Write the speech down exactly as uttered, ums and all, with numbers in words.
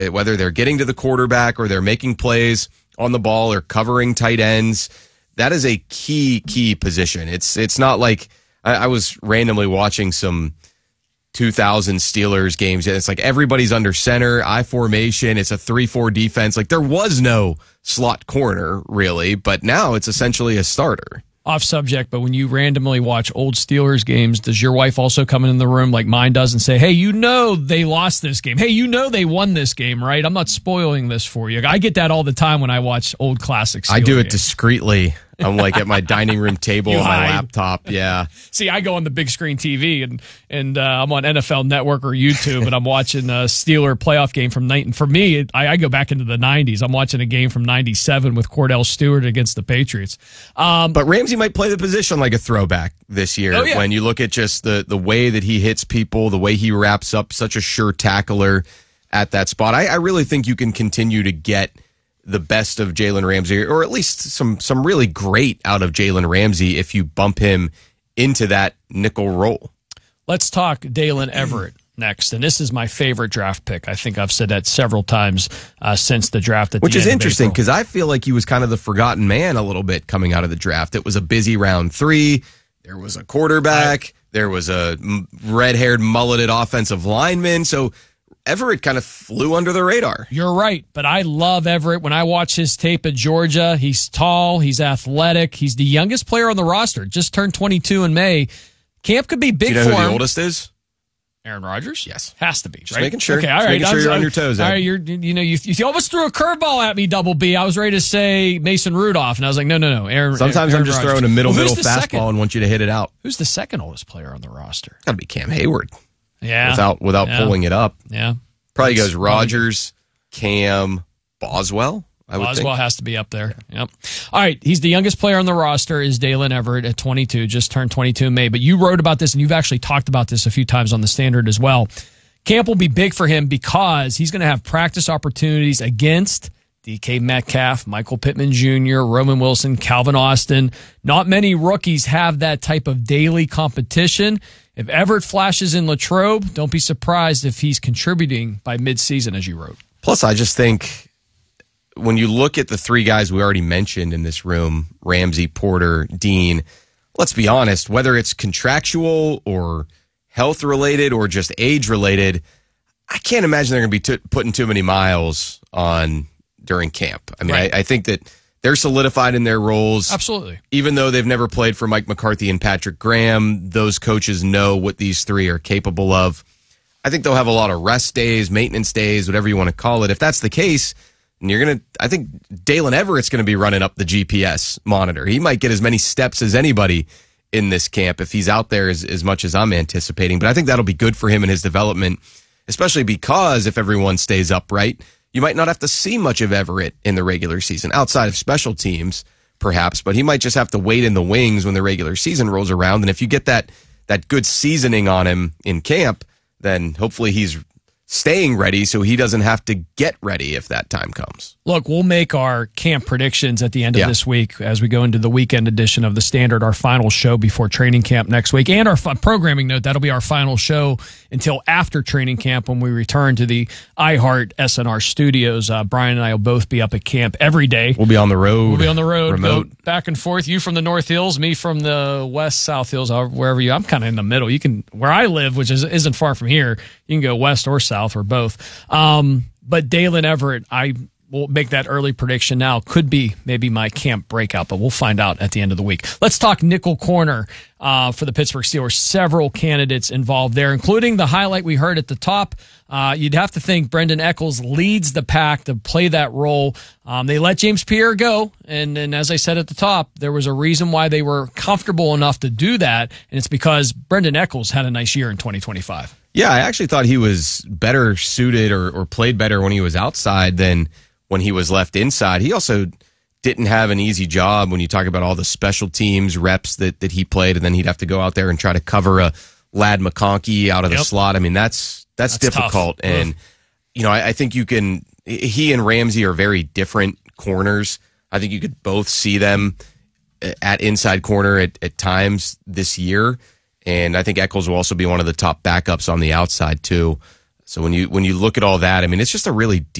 whether they're getting to the quarterback or they're making plays on the ball or covering tight ends. That is a key, key position. It's it's not like I, I was randomly watching some two thousand Steelers games. It's like everybody's under center, I formation. It's a three four defense. Like there was no slot corner really, but now it's essentially a starter. Off subject, but when you randomly watch old Steelers games, does your wife also come in the room like mine does and say, hey, you know they lost this game. Hey, you know they won this game, right? I'm not spoiling this for you. I get that all the time when I watch old classic Steelers I do it games. discreetly. I'm like at my dining room table on my hide. laptop. Yeah. See, I go on the big screen T V and and uh, I'm on N F L Network or YouTube and I'm watching a Steeler playoff game from night. And for me, it, I, I go back into the nineties. I'm watching a game from ninety-seven with Cordell Stewart against the Patriots. Um, but Ramsey might play the position like a throwback this year. Oh, yeah. When you look at just the the way that he hits people, the way he wraps up, such a sure tackler at that spot. I, I really think you can continue to get the best of Jalen Ramsey, or at least some some really great out of Jalen Ramsey if you bump him into that nickel role. Let's talk Dalen Everett next, and this is my favorite draft pick. I think I've said that several times uh, since the draft. At Which the is end interesting of because I feel like he was kind of the forgotten man a little bit coming out of the draft. It was a busy round three. There was a quarterback. I, there was a red-haired, mulleted offensive lineman. So Everett kind of flew under the radar. You're right, but I love Everett. When I watch his tape at Georgia, he's tall, he's athletic, he's the youngest player on the roster. Just turned twenty-two in May. Camp could be big Do you know for who him. the oldest is? Aaron Rodgers? Yes. Has to be, Just right? making sure. Okay, all Just right. making sure was, you're on your toes, Ed. All right, you're, you know, you, you almost threw a curveball at me, Double B. I was ready to say Mason Rudolph, and I was like, no, no, no. Aaron. Sometimes Aaron I'm just Rodgers. throwing a middle, well, middle fastball second? and want you to hit it out. Who's the second oldest player on the roster? Got to be Cam Hayward. Yeah. Without without yeah. pulling it up. Yeah. Probably That's goes Rodgers, Cam, Boswell. I would Boswell think. has to be up there. Yep. All right. He's the youngest player on the roster is Dalen Everett at twenty-two, just turned twenty-two in May. But you wrote about this and you've actually talked about this a few times on the Standard as well. Camp will be big for him because he's going to have practice opportunities against D K Metcalf, Michael Pittman Junior, Roman Wilson, Calvin Austin. Not many rookies have that type of daily competition. If Everett flashes in Latrobe, don't be surprised if he's contributing by midseason, as you wrote. Plus, I just think when you look at the three guys we already mentioned in this room, Ramsey, Porter, Dean, let's be honest, whether it's contractual or health-related or just age-related, I can't imagine they're going to be t- putting too many miles on during camp. I mean, Right. I, I think that they're solidified in their roles. Absolutely. Even though they've never played for Mike McCarthy and Patrick Graham, those coaches know what these three are capable of. I think they'll have a lot of rest days, maintenance days, whatever you want to call it. If that's the case, and you're going to, I think Dalen Everett's going to be running up the G P S monitor. He might get as many steps as anybody in this camp if he's out there as, as much as I'm anticipating. But I think that'll be good for him in his development, especially because if everyone stays upright, you might not have to see much of Everett in the regular season, outside of special teams, perhaps, but he might just have to wait in the wings when the regular season rolls around. And if you get that that good seasoning on him in camp, then hopefully he's staying ready so he doesn't have to get ready if that time comes. Look, we'll make our camp predictions at the end of Yeah. this week as we go into the weekend edition of the Standard, our final show before training camp next week. And our f- programming note, that'll be our final show until after training camp when we return to the iHeart S N R studios. Uh, Brian and I will both be up at camp every day. We'll be on the road. We'll be on the road, remote. go back and forth. You from the North Hills, me from the West, South Hills, however- wherever you. I'm kind of in the middle. You can where I live, which is isn't far from here. You can go west or south or both. Um, but Dalen Everett, I will make that early prediction now. Could be maybe my camp breakout, but we'll find out at the end of the week. Let's talk nickel corner uh, for the Pittsburgh Steelers. Several candidates involved there, including the highlight we heard at the top. Uh, you'd have to think Brendan Eccles leads the pack to play that role. Um, they let James Pierre go, and, and as I said at the top, there was a reason why they were comfortable enough to do that, and it's because Brendan Eccles had a nice year in twenty twenty-five. Yeah, I actually thought he was better suited or, or played better when he was outside than when he was left inside. He also didn't have an easy job when you talk about all the special teams reps that, that he played, and then he'd have to go out there and try to cover a Lad McConkey out of the Yep. slot. I mean, that's that's, That's difficult. tough. And, Ugh. you know, I, I think you can, he and Ramsey are very different corners. I think you could both see them at inside corner at, at times this year. And I think Eccles will also be one of the top backups on the outside, too. So when you when you look at all that, I mean, it's just a really